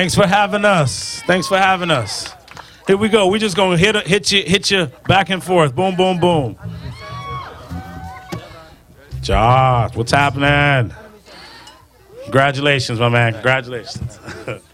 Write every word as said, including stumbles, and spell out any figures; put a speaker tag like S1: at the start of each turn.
S1: Thanks for having us. Thanks for having us. Here we go. We're just gonna hit hit you hit you back and forth. Boom, boom, boom. Josh, what's happening? Congratulations, my man. Congratulations.